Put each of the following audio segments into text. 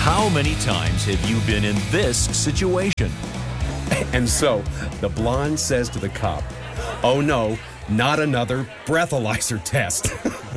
How many times have you been in this situation? And so the blonde says to the cop, "Oh no, not another breathalyzer test."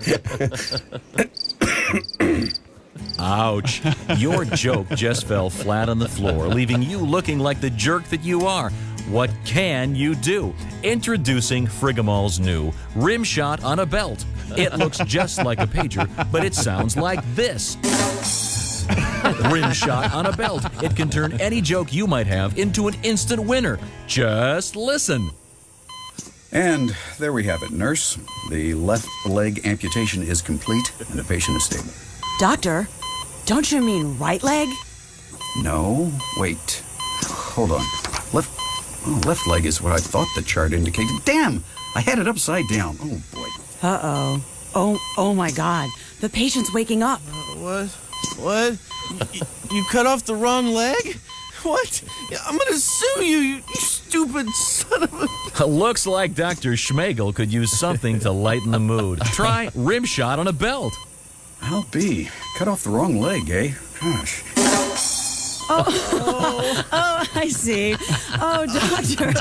Ouch. Your joke just fell flat on the floor, leaving you looking like the jerk that you are. What can you do? Introducing Frigamall's new Rim Shot on a Belt. It looks just like a pager, but it sounds like this. Rim Shot on a Belt. It can turn any joke you might have into an instant winner. Just listen. And there we have it, nurse. The left leg amputation is complete and the patient is stable. Doctor, don't you mean right leg? No, wait. Hold on. Left leg is what I thought the chart indicated. Damn! I had it upside down. Oh, boy. Uh-oh. Oh my God. The patient's waking up. What? You cut off the wrong leg? What? I'm gonna sue you, you stupid son of a... Looks like Dr. Schmegel could use something to lighten the mood. Try Rim Shot on a Belt. I'll be. Cut off the wrong leg, eh? Gosh. Oh, I see. Oh, doctor.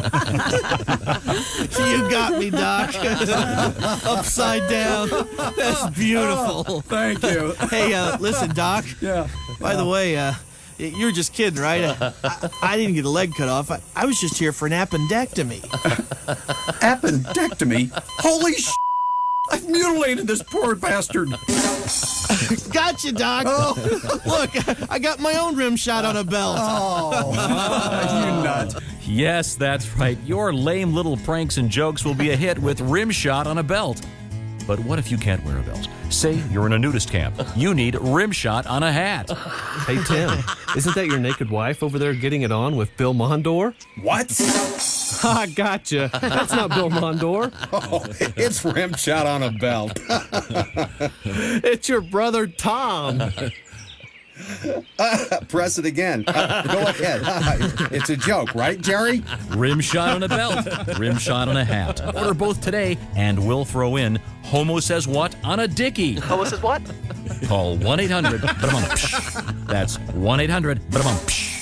You got me, Doc. Upside down. That's beautiful. Oh, thank you. Hey, listen, Doc. Yeah. By the way, you're just kidding, right? I didn't get a leg cut off. I was just here for an appendectomy. Appendectomy? Holy sh**! I've mutilated this poor bastard. Gotcha, Doc. Oh. Look, I got my own rim shot on a belt. Oh, you nut. Yes, that's right. Your lame little pranks and jokes will be a hit with Rim Shot on a Belt. But what if you can't wear a belt? Say you're in a nudist camp. You need Rim Shot on a hat. Hey, Tim, isn't that your naked wife over there getting it on with Bill Mondor? What? Ha, gotcha. That's not Bill Mondor. Oh, it's Rim Shot on a Belt. It's your brother, Tom. Press it again. Go ahead. It's a joke, right, Jerry? Rim Shot on a Belt. Rim Shot on a hat. Order both today, and we'll throw in Homo Says What on a Dickie. Homo says what? Call 1-800-BADA-BUM-PSH. That's 1-800-BADA-BUM-PSH.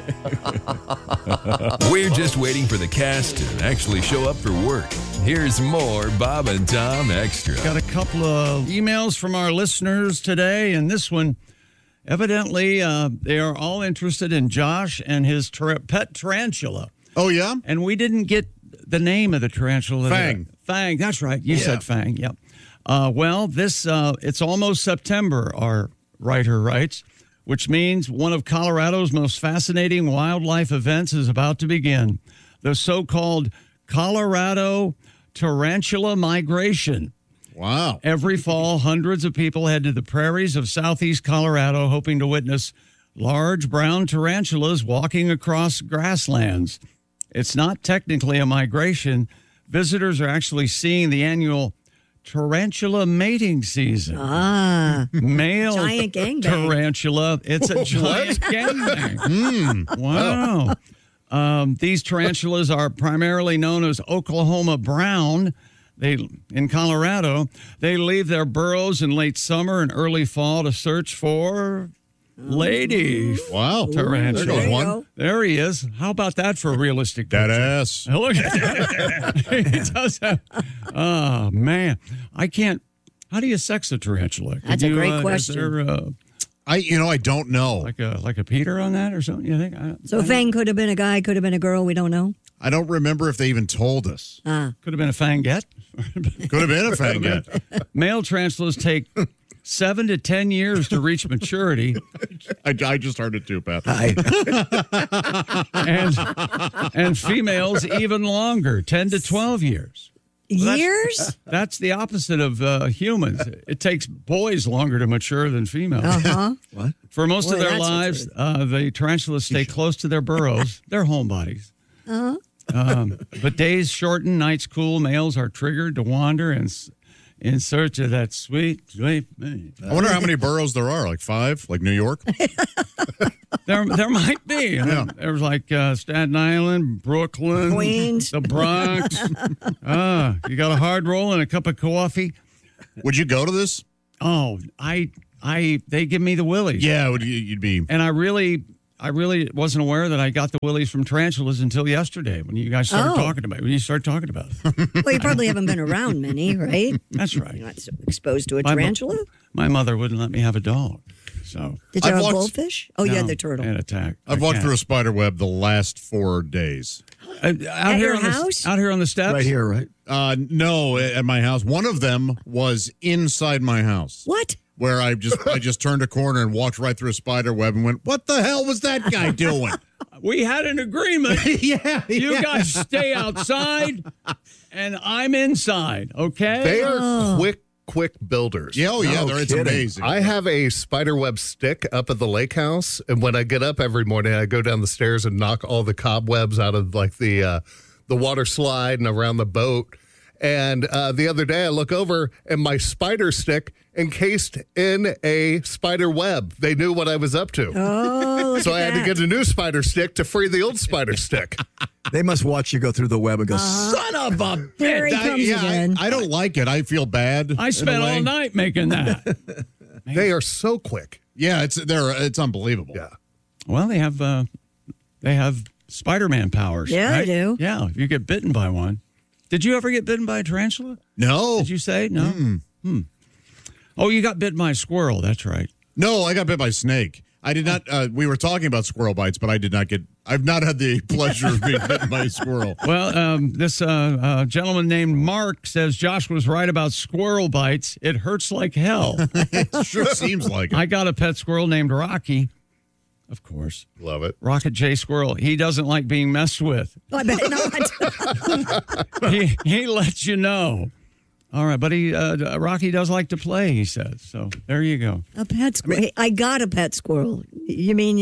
We're just waiting for the cast to actually show up for work. Here's more Bob and Tom Extra. Got a couple of emails from our listeners today, and this one, evidently, they are all interested in Josh and his pet tarantula. Oh, yeah? And we didn't get the name of the tarantula. Fang. Fang, that's right. You said Fang, yep. Well, it's almost September, our writer writes, which means one of Colorado's most fascinating wildlife events is about to begin. The so-called Colorado tarantula migration. Wow. Every fall, hundreds of people head to the prairies of southeast Colorado hoping to witness large brown tarantulas walking across grasslands. It's not technically a migration. Visitors are actually seeing the annual tarantula mating season. Male giant gangbang. tarantula. It's a giant gangbang. Wow. These tarantulas are primarily known as Oklahoma brown. In Colorado, they leave their burrows in late summer and early fall to search for lady. Wow. Tarantula. There goes one. There he is. How about that for a realistic That picture? ass. Look at that. He does have, oh, man. I can't. How do you sex a tarantula? That's a great question. Is there, I don't know. like a Peter on that or something, you think? So Fang could have been a guy, could have been a girl. We don't know. I don't remember if they even told us. Could have been a fangette. Could have been a fangette. Male tarantulas take 7 to 10 years to reach maturity. I just heard it too, Pat. and females even longer, 10 to 12 years. Years? That's the opposite of humans. It takes boys longer to mature than females. What? For most of their that's lives, the tarantulas stay close to their burrows. They're homebodies. But days shorten, nights cool. Males are triggered to wander in search of that sweet, sweet mate. I wonder how many boroughs there are. Like 5? Like New York? There might be. Yeah. There's like Staten Island, Brooklyn, Queens. the Bronx. You got a hard roll and a cup of coffee. Would you go to this? Oh, I they give me the willies. Yeah, you'd be. And I really wasn't aware that I got the willies from tarantulas until yesterday when you guys started talking about it. When you started talking about it. Well, you probably haven't been around many, right? That's right. You're not exposed to a tarantula? My mother wouldn't let me have a dog. So Did you have a goldfish? Oh, you had the turtle. And attack. I've walked through a spider web the last 4 days. Out At here your on house? out here on the steps? Right here, right? No, at my house. One of them was inside my house. What? Where I just turned a corner and walked right through a spider web and went, what the hell was that guy doing? We had an agreement. Yeah. You guys stay outside and I'm inside, okay? They are quick builders. Yeah, it's amazing. I have a spiderweb stick up at the lake house, and when I get up every morning, I go down the stairs and knock all the cobwebs out of like the water slide and around the boat. And the other day, I look over and my spider stick encased in a spider web. They knew what I was up to. Oh, so I had to get a new spider stick to free the old spider stick. They must watch you go through the web and go, son of a There he bitch. comes again. I don't like it. I feel bad. I spent all night making that. They are so quick. Yeah, it's unbelievable. Yeah. Well, they have Spider-Man powers. Yeah, right? they do. Yeah, if you get bitten by one. Did you ever get bitten by a tarantula? No. Did you say? No. Oh, you got bitten by a squirrel. That's right. No, I got bit by a snake. I did not. We were talking about squirrel bites, but I've not had the pleasure of being bitten by a squirrel. Well, this gentleman named Mark says Josh was right about squirrel bites. It hurts like hell. It sure seems like it. I got a pet squirrel named Rocky. Of course. Love it. Rocket J Squirrel. He doesn't like being messed with. I bet not. He lets you know. All right, but Rocky does like to play, he says. So there you go. A pet squirrel. Hey, I got a pet squirrel. You mean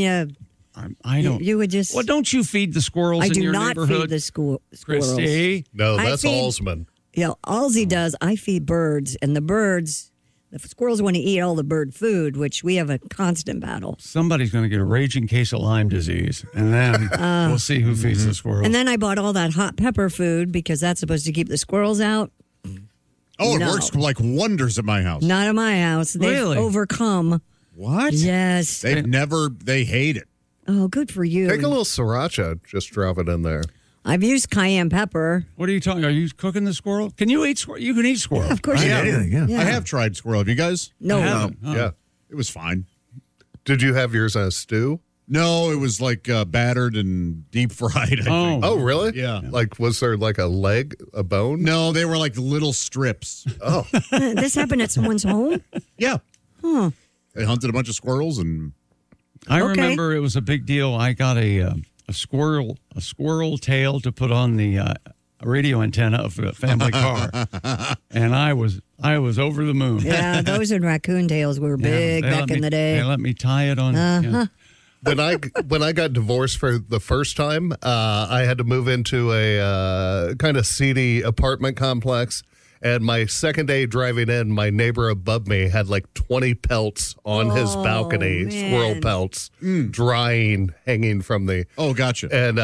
I don't. You would just. Well, don't you feed the squirrels I in do your not neighborhood? feed the squirrels. Christy? No, I that's feed- Alsman. Yeah, Alsy does. I feed birds, and the squirrels want to eat all the bird food, which we have a constant battle. Somebody's going to get a raging case of Lyme disease, and then we'll see who feeds the squirrels. And then I bought all that hot pepper food because that's supposed to keep the squirrels out. Oh, it No. works like wonders at my house. Not at my house. They've Really? overcome. What? Yes. They hate it. Oh, good for you. Take a little sriracha, just drop it in there. I've used cayenne pepper. What are you talking? Are you cooking the squirrel? Can you eat squirrel? You can eat squirrel. Yeah, of course you can. Anything, yeah. I have tried squirrel. Have you guys? No. I haven't. Oh. Yeah. It was fine. Did you have yours as stew? No, it was like battered and deep fried, I think. Oh, really? Yeah. Like, was there like a leg, a bone? No, they were like little strips. Oh. This happened at someone's home? Yeah. Huh. They hunted a bunch of squirrels and I Okay. remember it was a big deal. I got a squirrel tail to put on the radio antenna of a family car, and I was over the moon. Yeah, those and raccoon tails were big They back let in me- the day. They let me tie it on. yeah. When I got divorced for the first time, I had to move into a kind of seedy apartment complex. And my second day driving in, my neighbor above me had like 20 pelts on his balcony, man. squirrel pelts, drying, hanging from the. oh, gotcha. And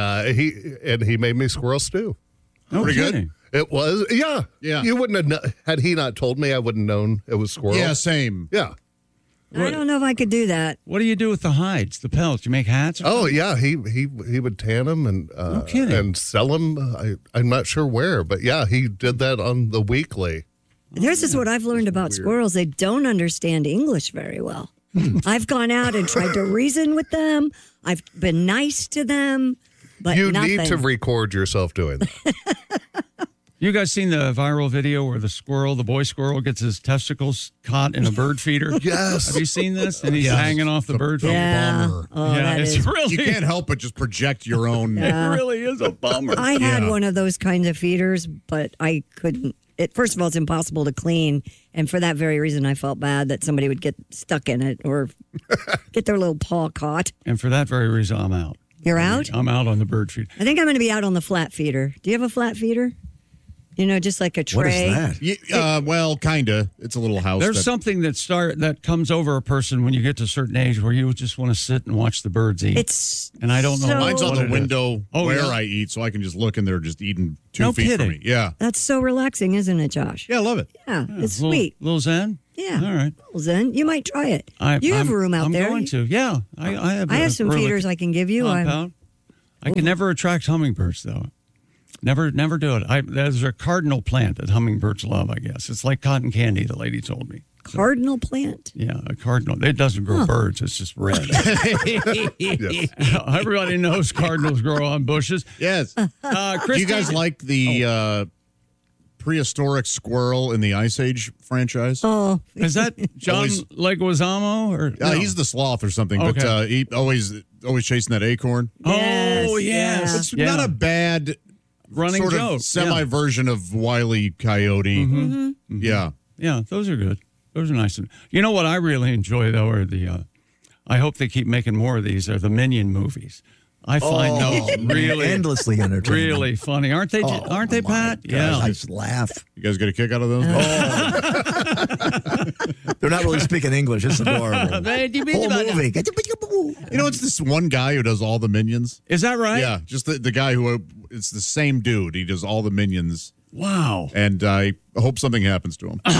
he made me squirrel stew. No Pretty good. kidding. It was, yeah. Yeah. You wouldn't have, had he not told me, I wouldn't have known it was squirrel. Yeah, same. Yeah. I don't know if I could do that. What do you do with the hides, the pelts? You make hats? Oh yeah, he would tan them and kidding. and sell them. I'm not sure where, but yeah, he did that on the weekly. This is what I've learned about squirrels. They don't understand English very well. I've gone out and tried to reason with them. I've been nice to them, but You nothing. need to record yourself doing that. You guys seen the viral video where the boy squirrel, gets his testicles caught in a bird feeder? Yes. Have you seen this? And he's hanging off the bird feeder. Yeah. Bummer. Oh, Yeah, that it's is. really, You can't help but just project your own. it really is a bummer. I had Yeah. one of those kinds of feeders, but I couldn't. First of all, it's impossible to clean. And for that very reason, I felt bad that somebody would get stuck in it or get their little paw caught. And for that very reason, I'm out. You're out? I'm out on the bird feeder. I think I'm going to be out on the flat feeder. Do you have a flat feeder? You know, just like a tray. What is that? Yeah, well, kind of. It's a little house. There's something that comes over a person when you get to a certain age where you just want to sit and watch the birds eat. It's and I don't know. so- Mine's on what the it is. window Oh, where yeah? I eat, so I can just look and they're just eating 2 No feet kidding. from me. Yeah. That's so relaxing, isn't it, Josh? Yeah, I love it. Yeah, it's Little- sweet. Little Zen? Yeah. All right. Well, then you might try it. You have a room out there. I'm going to. Yeah. I have I have some feeders I can give you. I can never attract hummingbirds, though. Never do it. There's a cardinal plant that hummingbirds love, I guess. It's like cotton candy, the lady told me. Cardinal plant? Yeah, a cardinal. It doesn't grow birds. It's just red. Everybody knows cardinals grow on bushes. Yes. Do you guys like the prehistoric squirrel in the Ice Age franchise? Oh. Is that John Leguizamo? Or no? He's the sloth or something, but he always chasing that acorn. Oh, yes. It's not a bad running sort joke. of semi-version of Wile E. Coyote. Mm-hmm. Yeah. Yeah, those are good. Those are nice. You know what I really enjoy, though, are the, I hope they keep making more of these, are the Minion movies. I find those really endlessly entertaining. Really funny. Aren't they, Pat? Yeah. I just laugh. You guys get a kick out of those? They're not really speaking English. It's adorable. Whole movie. You know, it's this one guy who does all the Minions. Is that right? Yeah, just the guy who, it's the same dude. He does all the Minions. Wow. And I hope something happens to him.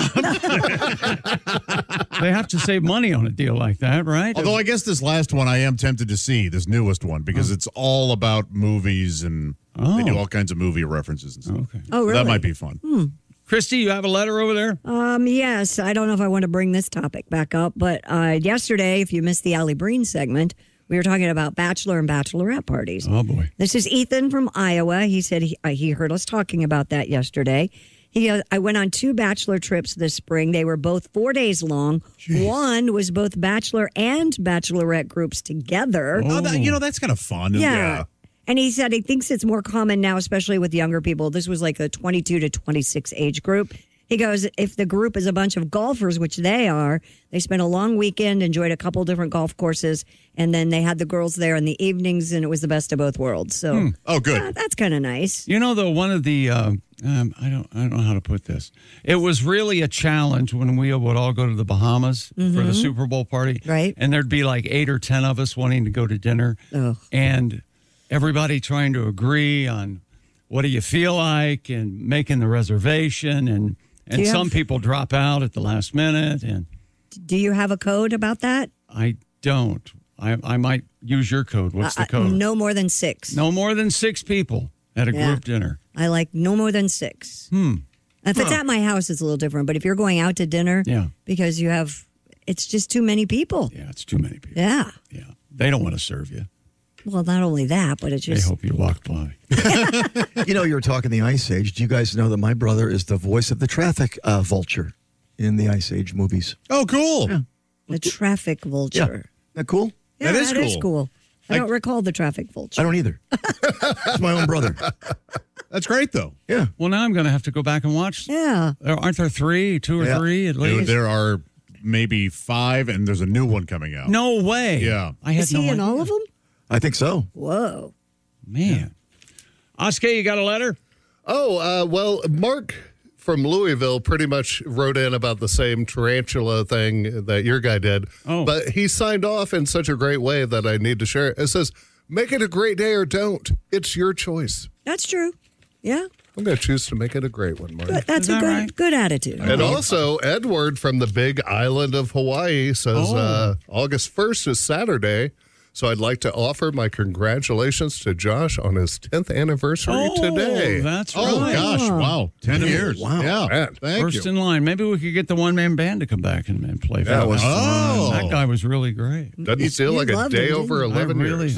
They have to save money on a deal like that, right? Although I guess this last one I am tempted to see, this newest one, because it's all about movies and they do all kinds of movie references and stuff. Okay. Oh, really? So that might be fun. Christy, you have a letter over there? Yes. I don't know if I want to bring this topic back up, but yesterday, if you missed the Allie Breen segment, we were talking about bachelor and bachelorette parties. Oh, boy. This is Ethan from Iowa. He said he heard us talking about that yesterday. I went on 2 bachelor trips this spring. They were both 4 days long. Jeez. One was both bachelor and bachelorette groups together. Oh, that's kind of fun. Yeah. And he said he thinks it's more common now, especially with younger people. This was like a 22 to 26 age group. He goes, if the group is a bunch of golfers, which they are, they spent a long weekend, enjoyed a couple different golf courses, and then they had the girls there in the evenings, and it was the best of both worlds. So, oh, good. That's kind of nice. You know, though, one of the I don't know how to put this. It was really a challenge when we would all go to the Bahamas for the Super Bowl party, right? And there'd be like 8 or 10 of us wanting to go to dinner, and everybody trying to agree on what do you feel like, and making the reservation, and some people drop out at the last minute. And do you have a code about that? I don't. I might use your code. What's the code? No more than 6. No more than 6 people at a group dinner. I like no more than 6. If it's at my house, it's a little different. But if you're going out to dinner, because it's just too many people. Yeah, it's too many people. Yeah. Yeah. They don't want to serve you. Well, not only that, but it's just... They hope you walk by. You know, you were talking the Ice Age. Do you guys know that my brother is the voice of the traffic vulture in the Ice Age movies? Oh, cool. Yeah. The traffic vulture. Yeah. Isn't that cool? Yeah, that is cool. I don't recall the traffic vulture. I don't either. It's my own brother. That's great, though. Yeah. Well, now I'm going to have to go back and watch. Yeah. Aren't there 2 or 3 at least? Dude, there are maybe 5, and there's a new one coming out. No way. Yeah. I had Is he in all of them? I think so. Whoa. Man. Oscar, you got a letter? Oh, well, Mark from Louisville pretty much wrote in about the same tarantula thing that your guy did. Oh. But he signed off in such a great way that I need to share it. It says, make it a great day or don't. It's your choice. That's true. Yeah. I'm going to choose to make it a great one, Mark. That's a good attitude. And also, Edward from the big island of Hawaii says August 1st is Saturday. So I'd like to offer my congratulations to Josh on his 10th anniversary today. That's right. Oh, gosh. Wow. 10 years. Wow. Yeah. Man, Thank First you. in line. Maybe we could get the one-man band to come back and play. That was fun. That guy was really great. Doesn't feel like a loved day him, over 11 years.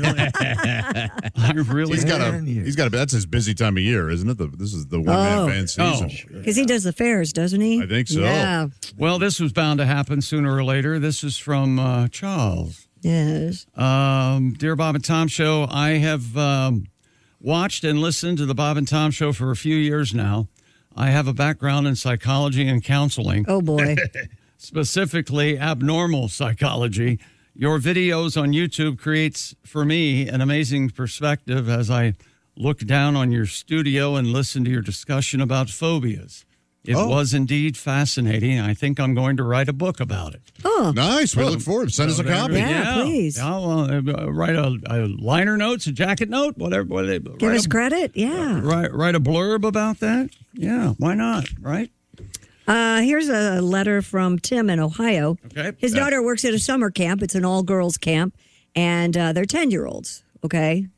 I really He's got that's his busy time of year, isn't it? This is the one-man band season. Because he does the fairs, doesn't he? I think so. Yeah. Well, this was bound to happen sooner or later. This is from Charles. Yes. Dear Bob and Tom Show, I have watched and listened to the Bob and Tom Show for a few years now. I have a background in psychology and counseling. Oh, boy. Specifically, abnormal psychology. Your videos on YouTube creates, for me, an amazing perspective as I look down on your studio and listen to your discussion about phobias. It was indeed fascinating. I think I'm going to write a book about it. Oh. Nice. We look forward. Send us a copy. Yeah, please. I'll write a liner notes, a jacket note, whatever. Give us credit. Yeah. Write a blurb about that. Yeah, why not, right? Here's a letter from Tim in Ohio. Okay. His daughter works at a summer camp. It's an all-girls camp, and they're 10-year-olds, okay?